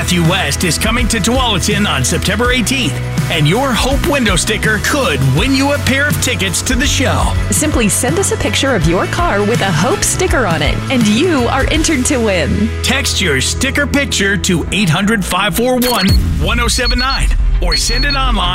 Matthew West is coming to Tualatin on September 18th, and your Hope window sticker could win you a pair of tickets to the show. Simply send us a picture of your car with a Hope sticker on it, and you are entered to win. Text your sticker picture to 800-541-1079 or send it online